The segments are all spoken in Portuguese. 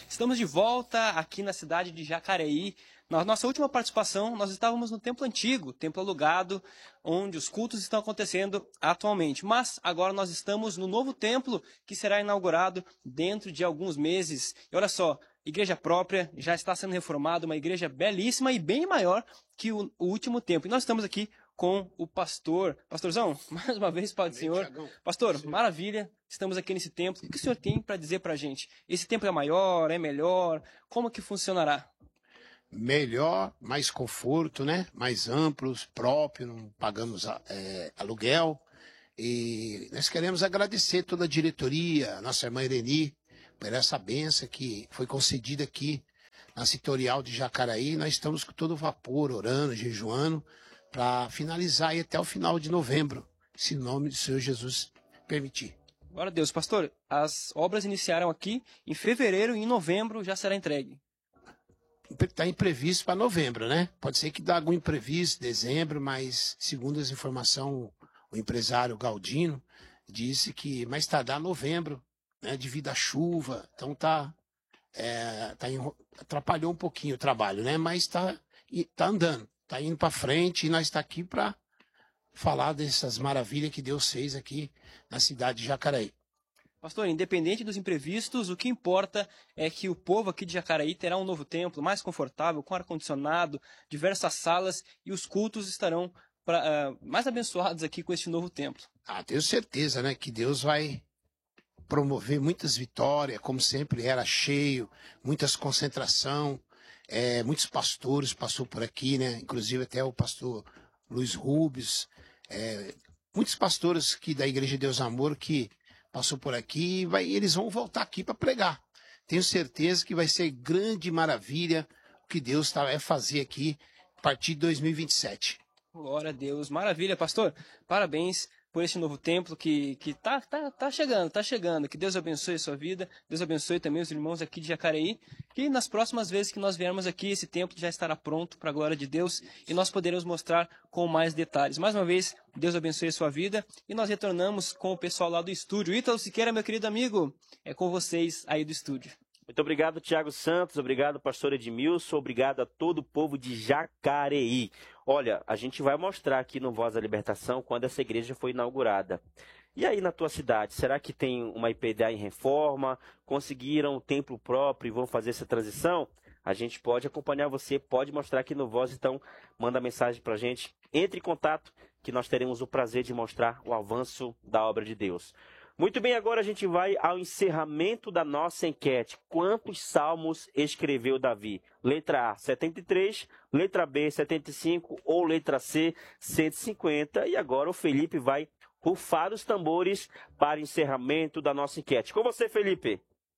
Estamos de volta aqui na cidade de Jacareí. Na nossa última participação, nós estávamos no templo antigo, templo alugado, onde os cultos estão acontecendo atualmente. Mas agora nós estamos no novo templo que será inaugurado dentro de alguns meses. E olha só, igreja própria, já está sendo reformada, uma igreja belíssima e bem maior que o último templo. E nós estamos aqui com o pastor. Pastorzão, mais uma vez, Pai do Senhor. Pastor, maravilha, estamos aqui nesse templo. O que o senhor tem para dizer para a gente? Esse templo é maior, é melhor? Como que funcionará? Melhor, mais conforto, né? Mais amplos, próprio, não pagamos aluguel. E nós queremos agradecer toda a diretoria, a nossa irmã Ireni, por essa bênção que foi concedida aqui na Setorial de Jacareí. Nós estamos com todo vapor, orando, jejuando, para finalizar aí até o final de novembro, se o nome do Senhor Jesus permitir. Glória a Deus. Pastor, as obras iniciaram aqui em fevereiro e em novembro já será entregue. Está imprevisto para novembro, né? Pode ser que dá algum imprevisto, dezembro, mas segundo as informações, o empresário Galdino disse que mais tardar novembro, né? Devido à chuva, então atrapalhou um pouquinho o trabalho, né? Mas tá andando, tá indo para frente e nós está aqui para falar dessas maravilhas que Deus fez aqui na cidade de Jacareí. Pastor, independente dos imprevistos, o que importa é que o povo aqui de Jacareí terá um novo templo mais confortável, com ar-condicionado, diversas salas, e os cultos estarão mais abençoados aqui com este novo templo. Tenho certeza, né, que Deus vai promover muitas vitórias, como sempre era cheio, muitas concentração, muitos pastores passou por aqui, né, inclusive até o pastor Luiz Rubens, muitos pastores que da Igreja de Deus Amor que passou por aqui, eles vão voltar aqui para pregar. Tenho certeza que vai ser grande maravilha o que Deus vai fazer aqui a partir de 2027. Glória a Deus, maravilha, pastor. Parabéns por esse novo templo que tá chegando. Que Deus abençoe a sua vida, Deus abençoe também os irmãos aqui de Jacareí, que nas próximas vezes que nós viermos aqui, esse templo já estará pronto para a glória de Deus e nós poderemos mostrar com mais detalhes. Mais uma vez, Deus abençoe a sua vida e nós retornamos com o pessoal lá do estúdio. Ítalo Siqueira, meu querido amigo, é com vocês aí do estúdio. Muito obrigado, Tiago Santos, obrigado, pastor Edmilson, obrigado a todo o povo de Jacareí. Olha, a gente vai mostrar aqui no Voz da Libertação quando essa igreja foi inaugurada. E aí na tua cidade, será que tem uma IPDA em reforma? Conseguiram um templo próprio e vão fazer essa transição? A gente pode acompanhar você, pode mostrar aqui no Voz, então manda mensagem pra gente, entre em contato que nós teremos o prazer de mostrar o avanço da obra de Deus. Muito bem, agora a gente vai ao encerramento da nossa enquete. Quantos salmos escreveu Davi? Letra A, 73, letra B, 75 ou letra C, 150. E agora o Felipe vai rufar os tambores para o encerramento da nossa enquete. Com você, Felipe.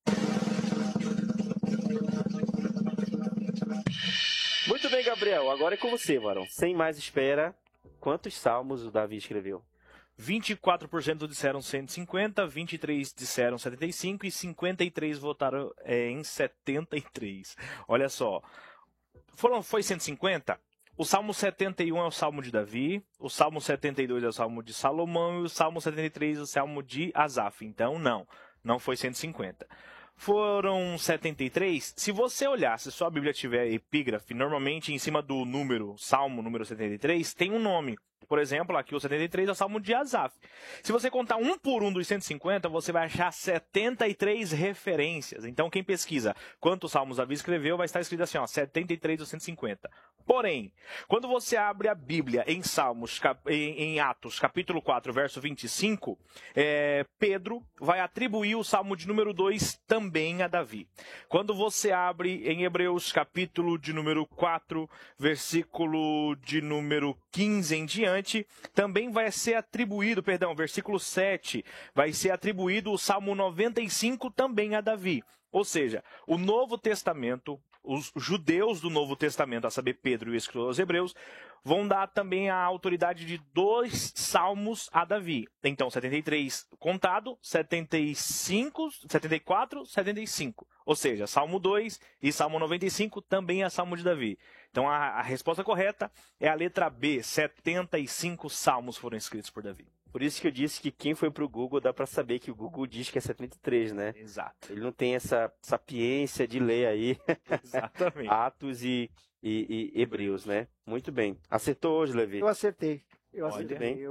Muito bem, Gabriel. Agora é com você, varão. Sem mais espera, quantos salmos o Davi escreveu? 24% disseram 150, 23% disseram 75 e 53% votaram em 73. Olha só, foi 150? O Salmo 71 é o Salmo de Davi, o Salmo 72 é o Salmo de Salomão e o Salmo 73 é o Salmo de Asaf. Então, não foi 150. Foram 73. Se você olhar, se sua Bíblia tiver epígrafe, normalmente em cima do Salmo número 73, tem um nome. Por exemplo, aqui o 73 é o Salmo de Asaf. Se você contar um por um dos 150, você vai achar 73 referências. Então, quem pesquisa quantos salmos Davi escreveu, vai estar escrito assim, 73 ou 150. Porém, quando você abre a Bíblia em Atos, capítulo 4, verso 25, Pedro vai atribuir o Salmo de número 2 também a Davi. Quando você abre em Hebreus, capítulo de número 4, versículo de número 15 em diante, também vai ser atribuído, versículo 7, vai ser atribuído o Salmo 95 também a Davi. Ou seja, o Novo Testamento, os judeus do Novo Testamento, a saber, Pedro e o escritor aos Hebreus, vão dar também a autoridade de 2 salmos a Davi. Então, 73 contado, 75, 74, 75. Ou seja, Salmo 2 e Salmo 95 também é Salmo de Davi. Então, a resposta correta é a letra B, 75 salmos foram escritos por Davi. Por isso que eu disse que quem foi pro Google dá para saber que o Google diz que é 73, né? Exato. Ele não tem essa sapiência de ler aí Exatamente. Atos e Hebreus, né? Muito bem. Acertou hoje, Levi? Eu acertei. Eu Olha, acertei. bem.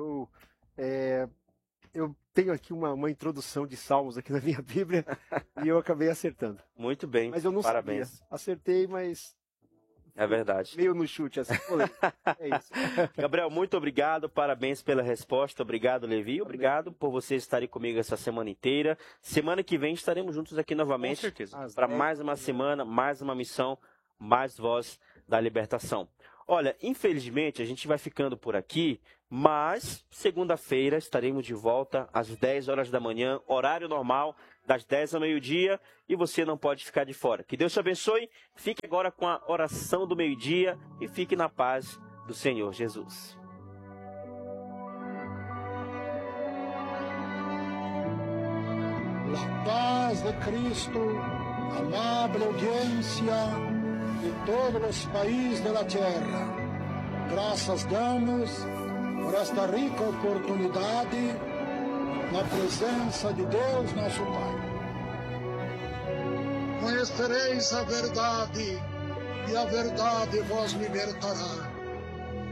Eu tenho aqui uma introdução de Salmos aqui na minha Bíblia e eu acabei acertando. Muito bem. Mas eu não Parabéns. sabia. Acertei, mas É verdade. meio no chute, assim. Falei. É isso. Gabriel, muito obrigado, parabéns pela resposta, obrigado, Levi, obrigado por vocês estarem comigo essa semana inteira. Semana que vem estaremos juntos aqui Com novamente certeza. para mais uma semana, mais uma missão, mais voz da libertação. Olha, infelizmente a gente vai ficando por aqui, mas segunda-feira estaremos de volta às 10 horas da manhã, horário normal, das 10 ao meio-dia, e você não pode ficar de fora. Que Deus te abençoe, fique agora com a oração do meio-dia e fique na paz do Senhor Jesus. La paz de Cristo, amable audiencia de todos los países de la tierra. Graças damos por esta rica oportunidade na presença de Deus, nosso Pai. Conhecereis a verdade, e a verdade vos libertará.